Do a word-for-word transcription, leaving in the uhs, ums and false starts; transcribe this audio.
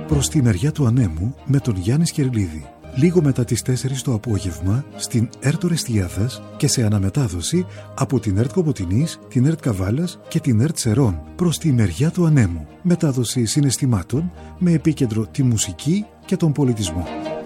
προς τη μεριά του ανέμου με τον Γιάννη Σκερλίδη. Λίγο μετά τις τέσσερις το απόγευμα στην ΕΡΤ Ορεστιάδας και σε αναμετάδοση από την ΕΡΤ Κομποτηνής, την ΕΡΤ Καβάλας και την ΕΡΤ Σερών προς τη μεριά του ανέμου. Μετάδοση συναισθημάτων με επίκεντρο τη μουσική και τον πολιτισμό.